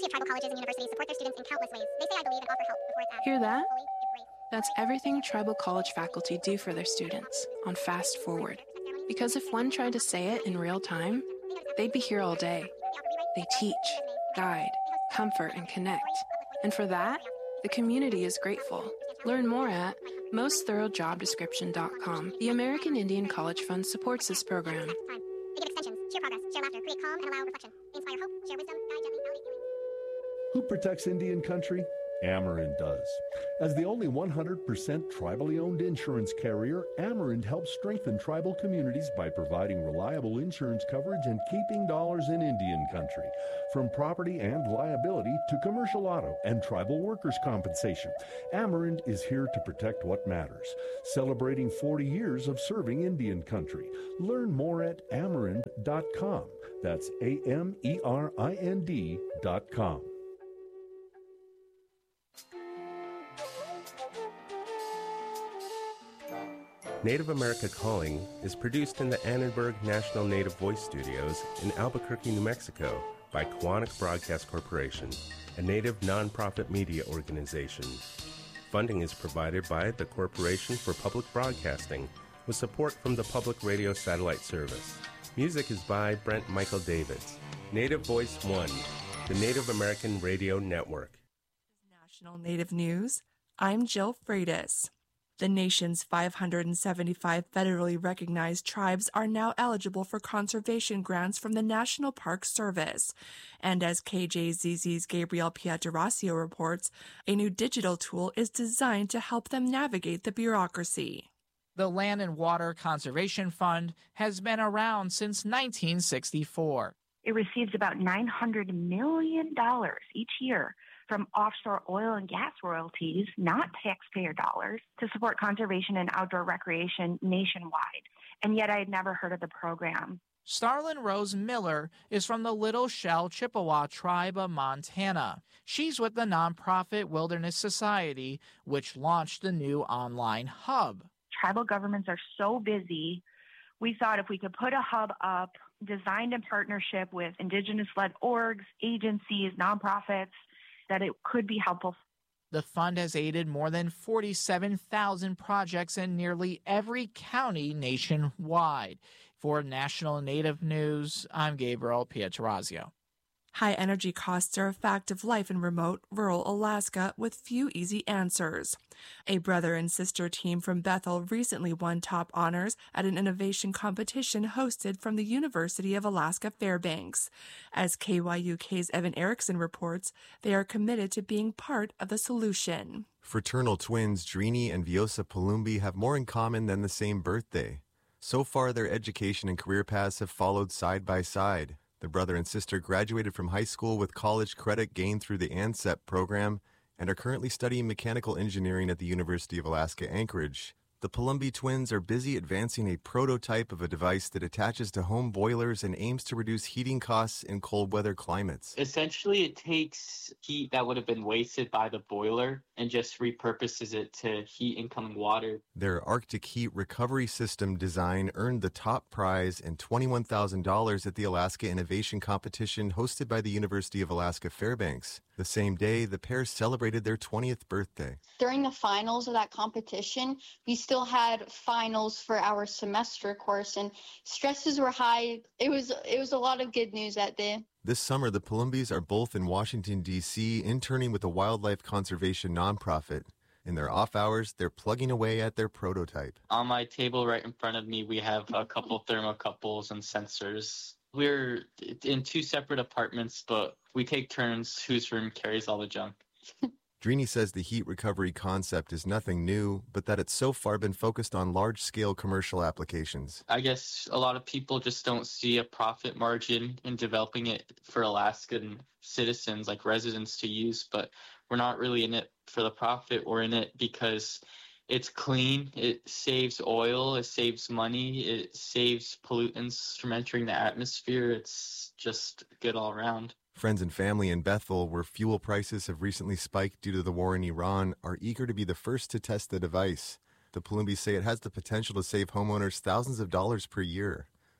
faculty of tribal colleges and universities support their students in countless ways. They say I believe and offer help before it's asked. Hear that? Fully give grace. That's everything tribal college faculty do for their students on Fast Forward. Because if one tried to say it in real time, they'd be here all day. They teach, guide, comfort, and connect. And for that, the community is grateful. Learn more at mostthoroughdjobdescription.com. The American Indian College Fund supports this program. They give extensions, cheer progress, share laughter, create calm, and allow reflection. They inspire hope, share wisdom, guide gently, validate healing. Who protects Indian country? Amerind does. As the only 100% tribally owned insurance carrier, Amerind helps strengthen tribal communities by providing reliable insurance coverage and keeping dollars in Indian country. From property and liability to commercial auto and tribal workers' compensation, Amerind is here to protect what matters. Celebrating 40 years of serving Indian country. Learn more at amerind.com. That's AMERIND.com. Native America Calling is produced in the Annenberg National Native Voice Studios in Albuquerque, New Mexico by Quantic Broadcast Corporation, a Native nonprofit media organization. Funding is provided by the Corporation for Public Broadcasting with support from the Public Radio Satellite Service. Music is by Brent Michael Davids. Native Voice One, the Native American Radio Network. National Native News, I'm Jill Freitas. The nation's 575 federally recognized tribes are now eligible for conservation grants from the National Park Service. And as KJZZ's Gabriel Pietrasio reports, a new digital tool is designed to help them navigate the bureaucracy. The Land and Water Conservation Fund has been around since 1964. It receives about $900 million each year from offshore oil and gas royalties, not taxpayer dollars, to support conservation and outdoor recreation nationwide. And yet I had never heard of the program. Starlin Rose Miller is from the Little Shell Chippewa tribe of Montana. She's with the nonprofit Wilderness Society, which launched the new online hub. Tribal governments are so busy. We thought if we could put a hub up, designed in partnership with indigenous-led orgs, agencies, nonprofits, that it could be helpful. The fund has aided more than 47,000 projects in nearly every county nationwide. For National Native News, I'm Gabriel Pietrasio. High energy costs are a fact of life in remote, rural Alaska with few easy answers. A brother and sister team from Bethel recently won top honors at an innovation competition hosted from the University of Alaska Fairbanks. As KYUK's Evan Erickson reports, they are committed to being part of the solution. Fraternal twins Drini and Viosa Palumbi have more in common than the same birthday. So far, their education and career paths have followed side by side. The brother and sister graduated from high school with college credit gained through the ANCEP program and are currently studying mechanical engineering at the University of Alaska Anchorage. The Palumbi twins are busy advancing a prototype of a device that attaches to home boilers and aims to reduce heating costs in cold weather climates. Essentially, it takes heat that would have been wasted by the boiler and just repurposes it to heat incoming water. Their Arctic heat recovery system design earned the top prize and $21,000 at the Alaska Innovation Competition hosted by the University of Alaska Fairbanks. The same day, the pair celebrated their 20th birthday. During the finals of that competition, we still had finals for our semester course, and stresses were high. It was a lot of good news that day. This summer, the Palumbis are both in Washington, D.C., interning with a wildlife conservation nonprofit. In their off hours, they're plugging away at their prototype. On my table right in front of me, we have a couple thermocouples and sensors. We're in two separate apartments, but we take turns whose room carries all the junk. Drini says the heat recovery concept is nothing new, but that it's so far been focused on large-scale commercial applications. I guess a lot of people just don't see a profit margin in developing it for Alaskan citizens, like residents, to use, but we're not really in it for the profit. We're in it because it's clean, it saves oil, it saves money, it saves pollutants from entering the atmosphere. It's just good all around. Friends and family in Bethel, where fuel prices have recently spiked due to the war in Iran, are eager to be the first to test the device. The Palumbis say it has the potential to save homeowners thousands of dollars per year.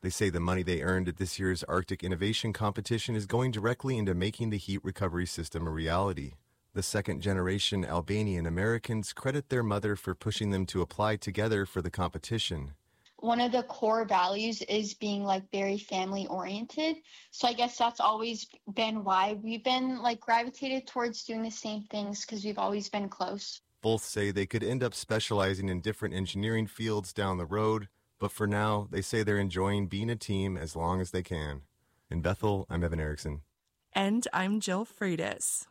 They say the money they earned at this year's Arctic Innovation Competition is going directly into making the heat recovery system a reality. The second-generation Albanian Americans credit their mother for pushing them to apply together for the competition. One of the core values is being very family oriented. So I guess that's always been why we've been gravitated towards doing the same things, because we've always been close. Both say they could end up specializing in different engineering fields down the road, but for now, they say they're enjoying being a team as long as they can. In Bethel, I'm Evan Erickson. And I'm Jill Freitas.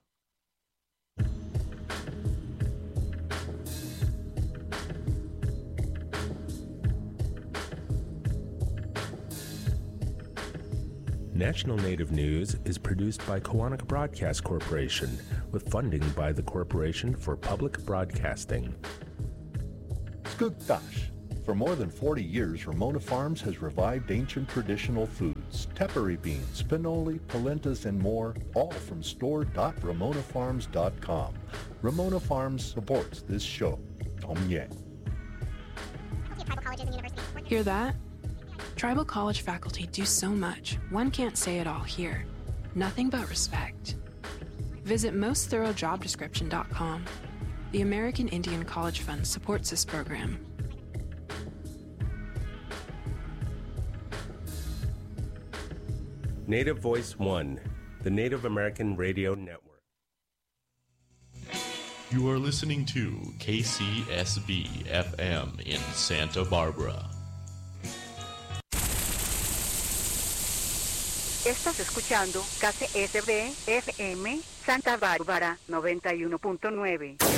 National Native News is produced by Kawanak Broadcast Corporation with funding by the Corporation for Public Broadcasting. Skugtash. For more than 40 years, Ramona Farms has revived ancient traditional foods, tepary beans, pinoli, polentas, and more, all from store.ramonafarms.com. Ramona Farms supports this show. Tomye. Hear that? Tribal college faculty do so much, one can't say it all here. Nothing but respect. Visit mostthoroughdjobdescription.com. The American Indian College Fund supports this program. Native Voice One, the Native American Radio Network. You are listening to KCSB FM in Santa Barbara. Estás escuchando KCSB FM Santa Bárbara 91.9.